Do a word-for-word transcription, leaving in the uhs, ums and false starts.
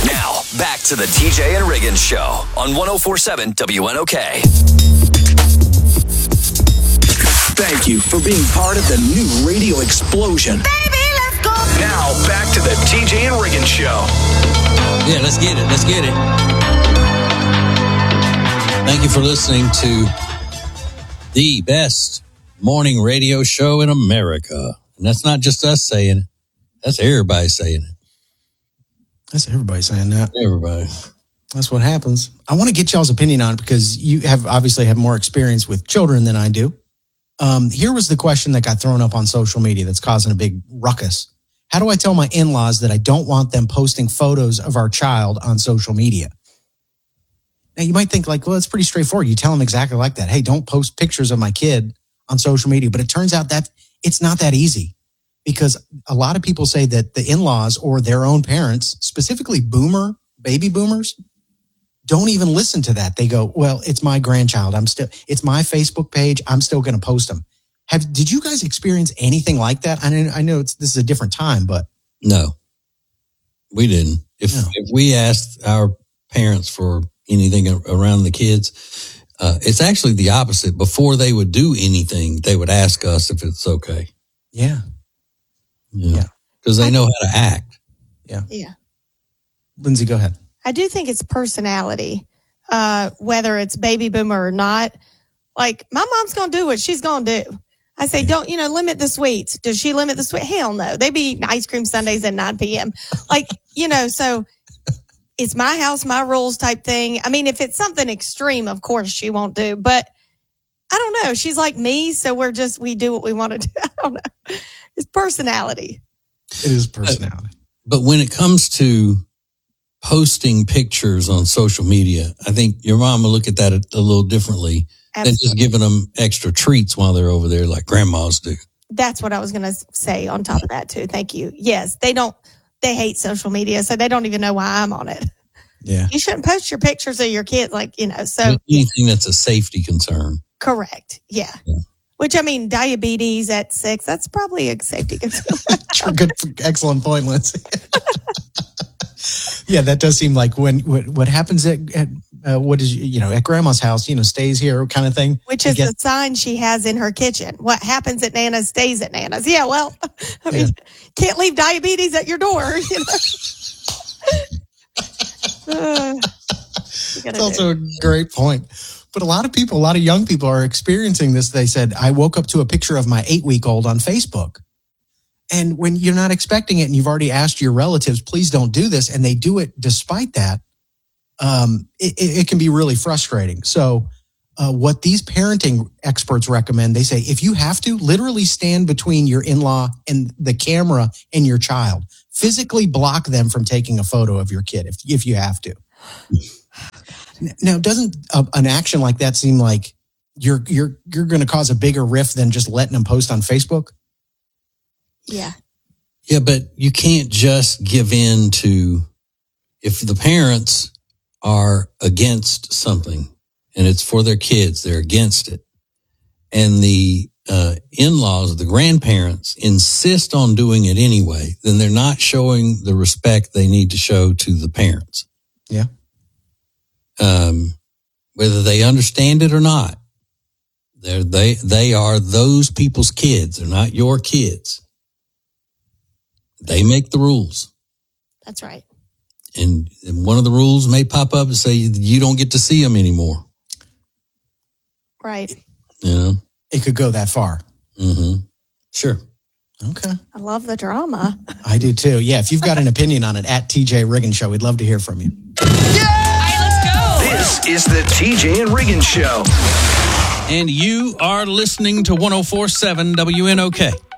Now, back to the T J and Riggins Show on one oh four point seven W N O K. Thank you for being part of the new radio explosion. Baby, let's go. Now, back to the T J and Riggins Show. Yeah, let's get it. Let's get it. Thank you for listening to the best morning radio show in America. And that's not just us saying it. That's everybody saying it. That's everybody saying that. Everybody. That's what happens. I want to get y'all's opinion on it because you have obviously have more experience with children than I do. Um, here was the question that got thrown up on social media that's causing a big ruckus. How do I tell my in-laws that I don't want them posting photos of our child on social media? Now, you might think like, well, it's pretty straightforward. You tell them exactly like that. Hey, don't post pictures of my kid on social media. But it turns out that it's not that easy because a lot of people say that the in-laws or their own parents, specifically boomer, baby boomers, don't even listen to that. They go, well, it's my grandchild. I'm still, it's my Facebook page. I'm still going to post them. Have, did you guys experience anything like that? I know, I know it's, this is a different time, but. No, we didn't. If, No. if we asked our parents for anything around the kids, uh, it's actually the opposite. Before they would do anything, they would ask us if it's okay. Yeah. Yeah. Because they know how to act. Yeah. Yeah. Lindsay, go ahead. I do think it's personality, uh, whether it's baby boomer or not. Like, my mom's going to do what she's going to do. I say, don't, you know, limit the sweets. Does she limit the sweet? Hell no. They be eating ice cream Sundays at nine p.m. Like, you know, so it's my house, my rules type thing. I mean, if it's something extreme, of course she won't do. But I don't know. She's like me, so we're just, we do what we want to do. I don't know. It's personality. It is personality. But when it comes to posting pictures on social media, I think your mom will look at that a, a little differently Absolutely. than just giving them extra treats while they're over there like grandmas do. That's what I was going to say on top of that too. Thank you. Yes, they don't, they hate social media, so they don't even know why I'm on it. Yeah. You shouldn't post your pictures of your kids, like, you know, so. Anything that's a safety concern. Correct. Yeah. Yeah. Which, I mean, diabetes at six, that's probably a safety concern. Good, excellent point, Lindsay. Yeah, that does seem like when what, what happens at, at uh, what is, you know, at grandma's house, you know, stays here kind of thing. Which is Get- the sign she has in her kitchen. What happens at Nana's stays at Nana's. Yeah, well, I mean, Yeah. can't leave diabetes at your door. You know? uh, That's also a great point. But a lot of people, a lot of young people are experiencing this. They said, I woke up to a picture of my eight-week-old on Facebook. And when you're not expecting it and you've already asked your relatives, please don't do this, and they do it despite that, um, it, it can be really frustrating. So uh, what these parenting experts recommend, they say, if you have to, literally stand between your in-law and the camera and your child. Physically block them from taking a photo of your kid if if you have to. Now, doesn't a, an action like that seem like you're you're you're going to cause a bigger rift than just letting them post on Facebook? Yeah. Yeah, but you can't just give in to, if the parents are against something and it's for their kids, they're against it. And the uh, in-laws, the grandparents insist on doing it anyway, then they're not showing the respect they need to show to the parents. Yeah. Um, whether they understand it or not, they're, they, they are those people's kids. They're not your kids. They make the rules. That's right. And, and one of the rules may pop up and say you don't get to see them anymore. Right. You know? It could go that far. Mm-hmm. Sure. Okay. I love the drama. I do too. Yeah, if you've got an opinion on it, at T J Riggins Show, we'd love to hear from you. This is the T J and Riggins Show. And you are listening to one oh four point seven W N O K.